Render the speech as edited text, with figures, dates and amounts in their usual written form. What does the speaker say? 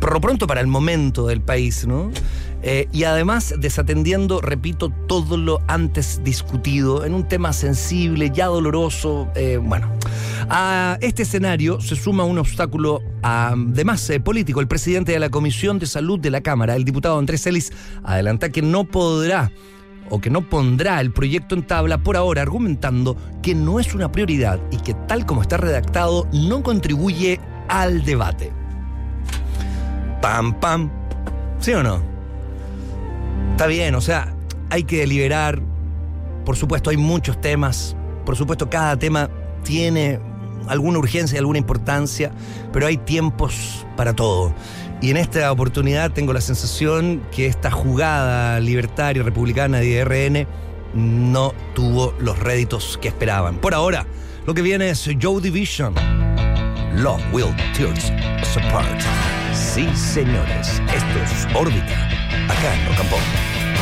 por lo pronto para el momento del país, ¿no? Y además desatendiendo, repito, todo lo antes discutido en un tema sensible, ya doloroso. Bueno, a este escenario se suma un obstáculo además político. El presidente de la Comisión de Salud de la Cámara, el diputado Andrés Celis, adelanta que no podrá o que no pondrá el proyecto en tabla por ahora, argumentando que no es una prioridad y que tal como está redactado no contribuye al debate. Pam, pam. ¿Sí o no? Está bien, o sea, hay que deliberar. Por supuesto, hay muchos temas. Por supuesto, cada tema tiene alguna urgencia y alguna importancia, pero hay tiempos para todo. Y en esta oportunidad tengo la sensación que esta jugada libertaria republicana de IRN no tuvo los réditos que esperaban. Por ahora, lo que viene es Joy Division. Love will tear us apart. Sí, señores, esto es Órbita, acá en Rock and Pop.